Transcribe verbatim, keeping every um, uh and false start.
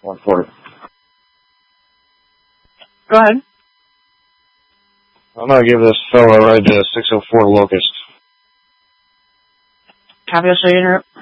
one forty. Go ahead. I'm going to give this fellow a ride to six oh four Locust. Copy, I'll show you in